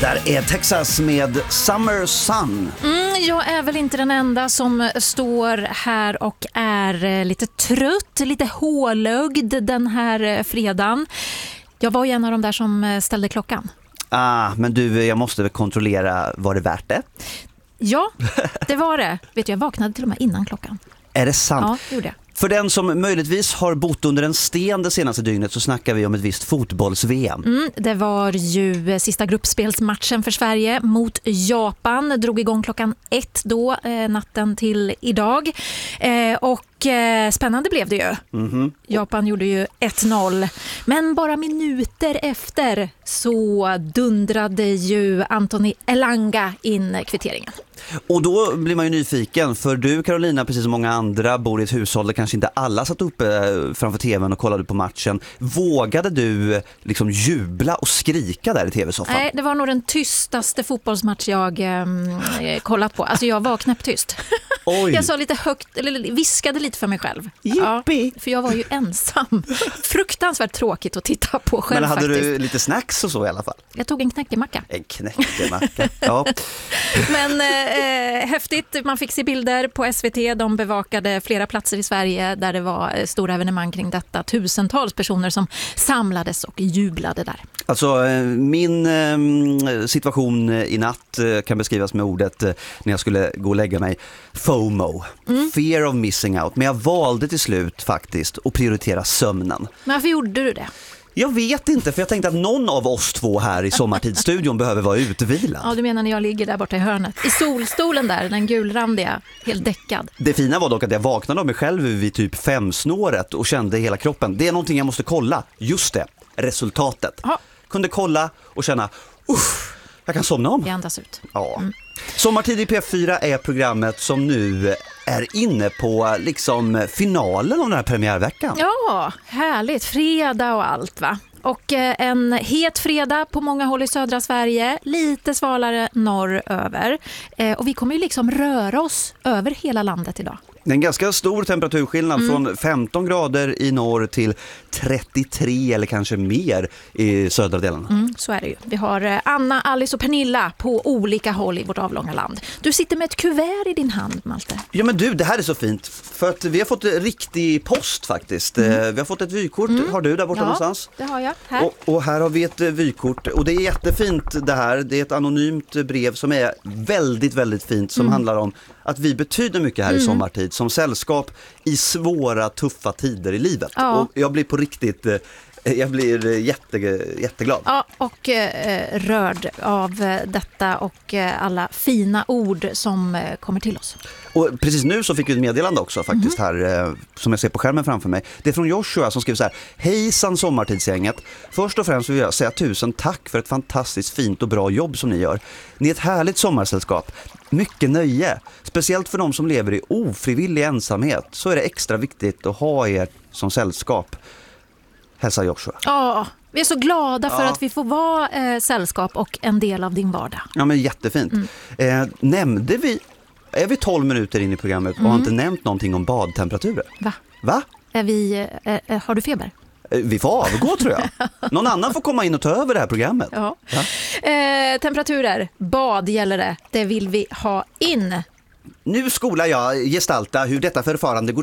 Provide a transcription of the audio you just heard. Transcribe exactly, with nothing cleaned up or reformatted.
där är Texas med Summer Sun. Mm, jag är väl inte den enda som står här och är lite trött, lite hålögd den här fredagen. Jag var ju en av de där som ställde klockan. Ah, men du, jag måste väl kontrollera, var det värt det? Ja, det var det. Vet du, jag vaknade till och med innan klockan. Är det sant? Ja, det gjorde jag. För den som möjligtvis har bott under en sten det senaste dygnet så snackar vi om ett visst fotbolls-V M. Mm, det var ju sista gruppspelsmatchen för Sverige mot Japan. Drog igång klockan ett då, eh, natten till idag. Eh, och eh, spännande blev det ju. Mm-hmm. Japan gjorde ju ett noll. Men bara minuter efter så dundrade ju Anthony Elanga in kvitteringen. Och då blir man ju nyfiken, för du Carolina, precis som många andra, bor i ett hushåll där kanske inte alla satt uppe framför tvn och kollade på matchen. Vågade du liksom jubla och skrika där i tv-soffan? Nej, det var nog den tystaste fotbollsmatch jag eh, kollat på. Alltså jag var knäpptyst. Oj. Jag sa lite högt, eller viskade lite för mig själv. Yippie. Ja, för jag var ju ensam. Fruktansvärt tråkigt att titta på själv. Men hade faktiskt. du lite snacks och så i alla fall? Jag tog en knäckemacka. En knäckemacka, ja. Men eh, häftigt, man fick se bilder på S V T. De bevakade flera platser i Sverige där det var stora evenemang kring detta. Tusentals personer som samlades och jublade där. Alltså min eh, situation i natt eh, kan beskrivas med ordet eh, när jag skulle gå och lägga mig. FOMO, mm. Fear of missing out. Men jag valde till slut faktiskt att prioritera sömnen. Men varför gjorde du det? Jag vet inte, för jag tänkte att någon av oss två här i Sommartidsstudion behöver vara utvilad. Ja, du menar när jag ligger där borta i hörnet. I solstolen där, den gulrandiga, helt däckad. Det fina var dock att jag vaknade av mig själv vid typ femsnåret och kände hela kroppen. Det är någonting jag måste kolla. Just det, resultatet. Aha. Kunde kolla och känna, uff, jag kan somna om. Jag andas ut. Ja. Mm. Sommartid i P fyra är programmet som nu är inne på liksom finalen av den här premiärveckan. Ja, härligt. Fredag och allt, va? Och en het fredag på många håll i södra Sverige, lite svalare norröver. Och vi kommer ju liksom röra oss över hela landet idag. Det är en ganska stor temperaturskillnad mm. från femton grader i norr till trettiotre eller kanske mer i södra delen. Mm, så är det ju. Vi har Anna, Alice och Pernilla på olika håll i vårt avlånga land. Du sitter med ett kuvert i din hand, Malte. Ja men du, det här är så fint. För att vi har fått riktig post faktiskt. Mm. Vi har fått ett vykort, mm. har du där borta ja, någonstans? det har jag. Här. Och, och här har vi ett vykort. Och det är jättefint det här. Det är ett anonymt brev som är väldigt, väldigt fint. Som mm. handlar om att vi betyder mycket här mm. i sommartid. Som sällskap i svåra, tuffa tider i livet. Ja. Och jag blir på riktigt... Jag blir jätte, jätteglad. Ja, och eh, rörd av detta och eh, alla fina ord som eh, kommer till oss. Och precis nu så fick vi ett meddelande också faktiskt mm. här, eh, som jag ser på skärmen framför mig. Det är från Joshua som skriver så här: hejsan sommartidsgänget. Först och främst vill jag säga tusen tack för ett fantastiskt fint och bra jobb som ni gör. Ni är ett härligt sommarsällskap. Mycket nöje. Speciellt för de som lever i ofrivillig ensamhet så är det extra viktigt att ha er som sällskap. Hälsa Joshua. Ja, vi är så glada för ja. att vi får vara eh, sällskap och en del av din vardag. Ja, men jättefint. Mm. Eh, nämnde vi, är vi tolv minuter in i programmet och mm. har inte nämnt någonting om badtemperaturer? Va? Va? Är vi, eh, har du feber? Eh, vi får avgå tror jag. Någon annan får komma in och ta över det här programmet. Ja. Ja? Eh, temperaturer, bad gäller det. Det vill vi ha in. Nu skolar jag gestalta hur detta förfarande går